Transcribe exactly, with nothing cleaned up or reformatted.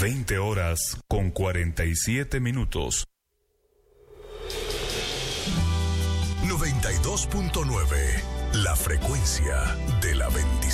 veinte horas con cuarenta y siete minutos. noventa y dos punto nueve, la frecuencia de la bendición.